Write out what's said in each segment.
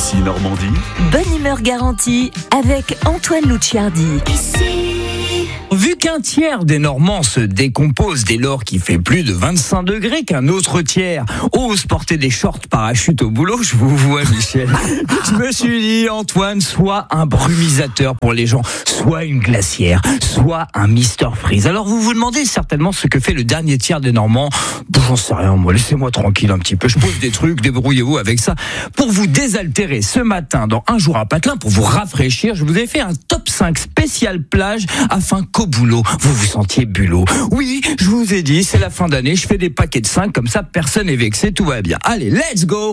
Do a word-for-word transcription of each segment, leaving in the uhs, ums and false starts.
Ici Normandie. Bonne humeur garantie avec Antoine Luciardi. Vu qu'un tiers des Normands se décompose dès lors qu'il fait plus de vingt-cinq degrés, qu'un autre tiers ose porter des shorts parachute au boulot, je vous vois Michel, je me suis dit Antoine, soit un brumisateur pour les gens, soit une glacière, soit un Mister Freeze. Alors vous vous demandez certainement ce que fait le dernier tiers des Normands. Bon, j'en sais rien moi, laissez-moi tranquille un petit peu, je pose des trucs, débrouillez-vous avec ça. Pour vous désaltérer ce matin dans Un jour à Patelin, pour vous rafraîchir, je vous ai fait un top cinq spécial plage afin qu'au boulot, vous vous sentiez bulot. Oui, je vous ai dit, c'est la fin d'année, je fais des paquets de cinq, comme ça personne n'est vexé, tout va bien. Allez, let's go.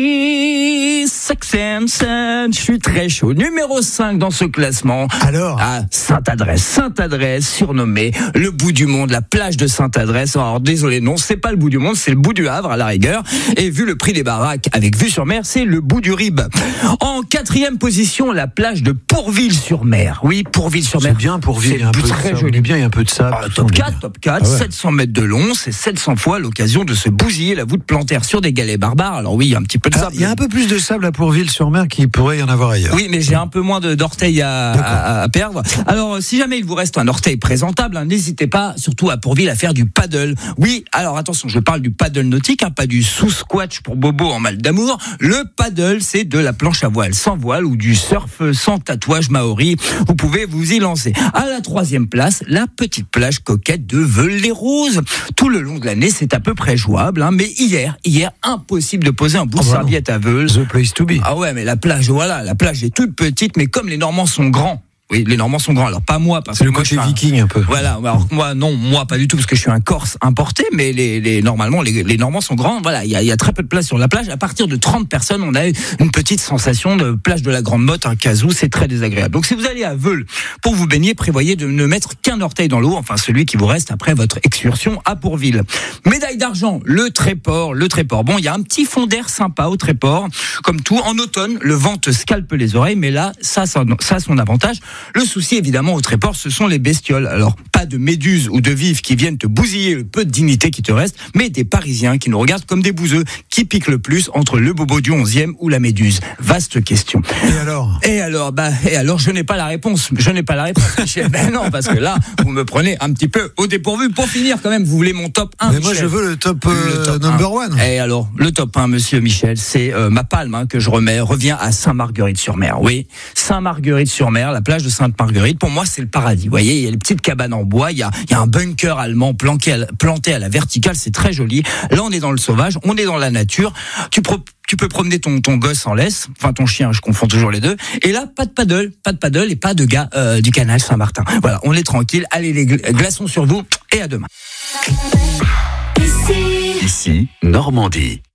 Six, six and seven. Je suis très chaud. Numéro cinq dans ce classement. Alors Ah, Sainte-Adresse. Sainte-Adresse, surnommée le bout du monde, la plage de Sainte-Adresse. Alors désolé, non, c'est pas le bout du monde, c'est le bout du Havre à la rigueur. Et vu le prix des baraques avec vue sur mer, c'est le bout du Rib. En quatrième position, la plage de Pourville-sur-Mer. Oui, Pourville-sur-Mer. C'est bien pour vivre, il y a un peu de très sable. joli. On est bien, il y a un peu de sable. Ah, top quatre, top quatre, Ah ouais. sept cents mètres de long, c'est sept cents fois l'occasion de se bousiller la voûte plantaire sur des galets barbares. Alors oui, il y a un petit peu de Ah, sable. il y a un peu plus de sable à Pourville-sur-Mer qu'il pourrait y en avoir ailleurs. Oui, mais j'ai un peu moins de, d'orteils à, à, à perdre. Alors, si jamais il vous reste un orteil présentable, hein, n'hésitez pas, surtout à Pourville, à faire du paddle. Oui, alors attention, je parle du paddle nautique, hein, pas du sous-squatch pour bobo en mal d'amour. Le paddle, c'est de la planche à voile sans voile ou du surf sans tatouage maori. Vous pouvez vous y lancer. À la troisième place, la petite plage coquette de Veules-les-Roses. Tout le long de l'année, c'est à peu près jouable, hein, mais hier, hier, impossible de poser un bout de Oh bah serviette à Veules. The place to be. Ah ouais, mais la plage, voilà, la plage est toute petite, mais comme les Normands sont grands, oui, les Normands sont grands, alors pas moi, parce C'est que le moi, côté je suis un- viking un peu. Voilà, alors moi, non, moi pas du tout, parce que je suis un Corse importé, mais les, les normalement, les, les Normands sont grands, voilà, il y a, il y a très peu de place sur la plage. À partir de trente personnes, on a une petite sensation de plage de la Grande Motte, un casou, c'est très désagréable. Donc si vous allez à Veules pour vous baigner, prévoyez de ne mettre qu'un orteil dans l'eau, enfin celui qui vous reste après votre excursion à Pourville. Médaille d'argent, le Tréport, le Tréport. Bon, il y a un petit fond d'air sympa au Tréport, comme tout. En automne, le vent te scalpe les oreilles, mais là, ça, ça, ça a son avantage. Le souci, évidemment, au Tréport, ce sont les bestioles. Alors, pas de méduses ou de vifs qui viennent te bousiller le peu de dignité qui te reste, mais des Parisiens qui nous regardent comme des bouseux, qui piquent le plus entre le bobo du onzième ou la méduse. Vaste question. Et alors Et alors, bah, et alors, je n'ai pas la réponse. Je n'ai pas la réponse, Michel. Ben non, parce que là, vous me prenez un petit peu au dépourvu. Pour finir, quand même, vous voulez mon top un, Mais moi Michel. je veux le top, euh, Le top number un. one. Et alors, le top un, monsieur Michel, c'est euh, ma palme hein, que je remets, revient à Saint-Marguerite-sur-Mer. Oui, Saint-Marguerite-sur-Mer, la plage de Sainte-Marguerite. Pour moi, c'est le paradis. Vous voyez, il y a les petites cabanes en bois, il y a, il y a un bunker allemand planqué à la- planté à la verticale, c'est très joli. Là, on est dans le sauvage, on est dans la nature. Tu pro- Tu peux promener ton, ton gosse en laisse, enfin ton chien, je confonds toujours les deux. Et là, pas de paddle, pas de paddle et pas de gars euh, du canal Saint-Martin. Voilà, on est tranquille. Allez les gla- glaçons sur vous et à demain. Ici Normandie.